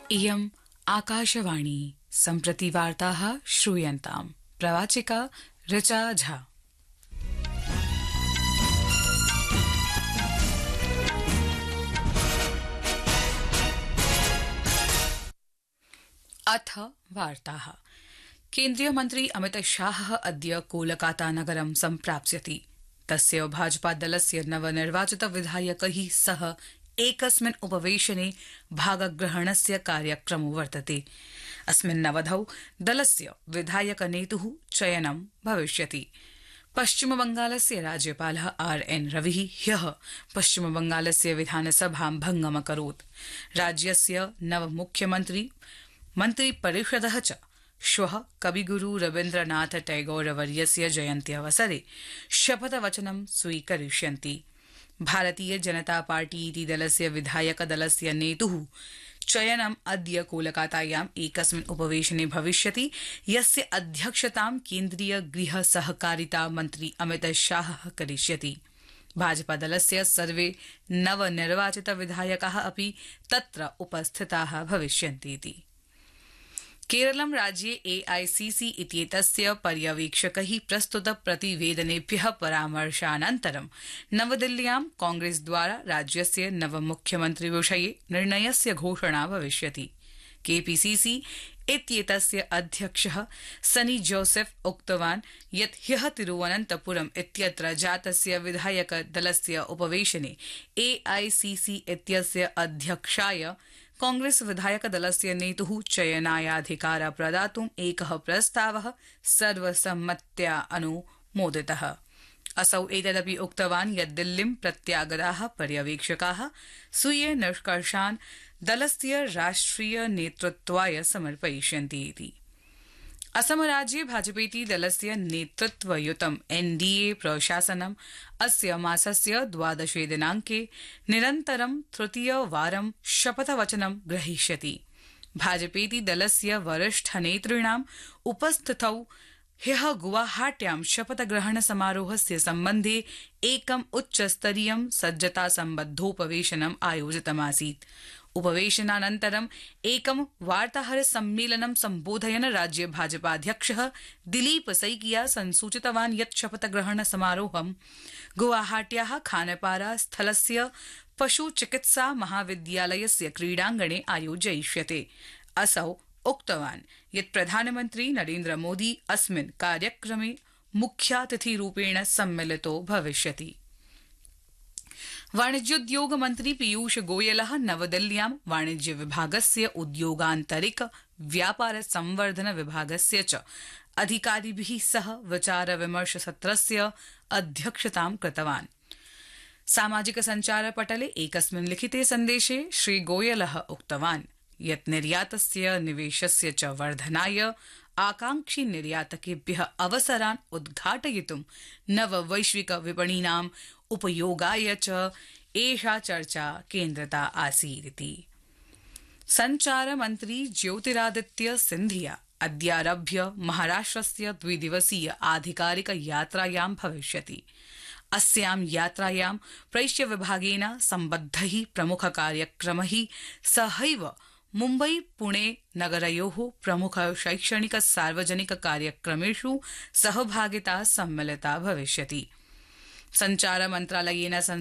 इयम् आकाशवाणी सम्प्रति वार्ताः श्रूयन्ताम् प्रवाचिका ऋचा झा। अथ वार्ताः। केन्द्रीय मन्त्री अमित शाह अद्य कोलकाता नगरं सम्प्राप्स्यति। तस्य भाजपा दलस्य नवनिर्वाचित विधायकैः सह एकस्मिन् उपवेशने भागग्रहणस्य कार्यक्रमो वर्तते। अस्मिन् अवधौ दलस्य विधायकनेतुः चयनं भविष्यति। पश्चिमबंगालस्य राज्यपालः आर्.एन्. रविः ह्यः पश्चिमबंगालस्य विधानसभां भङ्गमकरोत्। राज्यस्य नवमुख्यमन्त्री मन्त्रिपरिषदः च श्वः कविगुरु रवीन्द्रनाथ टैगोरवर्यस्य जयन्त्यवसरे शपथवचनं स्वीकरिष्यन्ति। भारतीय जनता पार्टी इति दलस्य विधायकदलस्य नेतुः चयनम् अद्य कोलकातायाम् एकस्मिन् उपवेशने भविष्यति, यस्य अध्यक्षतां केन्द्रीय गृह सहकारिता मन्त्री अमित शाहः करिष्यति। भाजपादलस्य सर्वे नवनिर्वाचित विधायकाः अपि तत्र उपस्थिताः भविष्यन्तीति। केरलं राज्ये एआईसीसी इत्येतस्य पर्यवेक्षकैः प्रस्तुत प्रतिवेदनेभ्यः परामर्शानन्तरं नवदिल्ल्यां कांग्रेसद्वारा राज्यस्य नवमुख्यमन्त्रिविषये निर्णयस्य घोषणा भविष्यति। केपीसीसी इत्येतस्य अध्यक्षः सनी जोसेफ उक्तवान् यत् ह्यः तिरुवनन्तपुरम् इत्यत्र जातस्य विधायकदलस्य उपवेशने एआईसीसी इत्यस्य अध्यक्षाय कांग्रेस विधायकदलस्य नेतुः चयनायाधिकार प्रदातुम् एकः प्रस्तावः सर्वसम्मत्या अनुमोदितः। असौ एतदपि उक्तवान् यत् दिल्लीं प्रत्यागताः पर्यवेक्षकाः स्वीय निष्कर्षान् दलस्य राष्ट्रिय नेतृत्वाय समर्पयिष्यन्ति इति। असमराज्ये भाजपेति दलस्य नेतृत्वयुतं एनडीए प्रशासनम् अस्य मासस्य 12 दिनाङ्के निरन्तरं तृतीयवारं शपथवचनं ग्रहीष्यति। भाजपेति दलस्य वरिष्ठनेतॄणाम् उपस्थितौ ह्यः गुवाहाट्यां शपथग्रहण समारोहस्य सम्बन्धे एकम् उच्चस्तरीयं सज्जतासम्बद्धोपवेशनम् आयोजितमासीत्। उपवेशनानन्तरं एकं वार्ताहर सम्मेलनं सम्बोधयन् राज्य भाजपाध्यक्षः दिलीप सैकिया संसूचितवान् यत् शपथग्रहण समारोहं गुवाहाट्याः खानपारा स्थलस्य पशुचिकित्सा महाविद्यालयस्य क्रीडाङ्गणे आयोजयिष्यते। असौ उक्तवान् यत् प्रधानमन्त्री नरेन्द्र मोदी अस्मिन् कार्यक्रमे मुख्यातिथिरूपेण सम्मिलितो भविष्यति। वाणिज्योद्योग मन्त्री पीयूष गोयलः नवदिल्ल्यां वाणिज्य विभागस्य उद्योगान्तरिक व्यापार संवर्धन विभागस्य च अधिकारिभिः सह विचार विमर्श सत्रस्य अध्यक्षतां कृतवान्। सामाजिक सञ्चार पटले एकस्मिन् लिखिते सन्देशे श्री गोयलः उक्तवान् यत् निर्यातस्य निवेशस्य च वर्धनाय आकांक्षी निर्यातकेभ्यः अवसरान् उद्घाटयितुं नववैश्विक विपणीनाम् उपयोगाय च एषा चर्चा केन्द्रिता आसीदिति। सञ्चार मन्त्री ज्योतिरादित्य सिन्धिया अद्यारभ्य महाराष्ट्रस्य 2 दिवसीय आधिकारिक यात्रायां भविष्यति। अस्यां यात्रायां प्रैष्य विभागेन सम्बद्धैः प्रमुख कार्यक्रमैः सहैव मुम्बई पुणे नगरयोः प्रमुख शैक्षणिक सार्वजनिक कार्यक्रमेषु सहभागिता सम्मिलिता भविष्यति। सञ्चार मन्त्रालयेन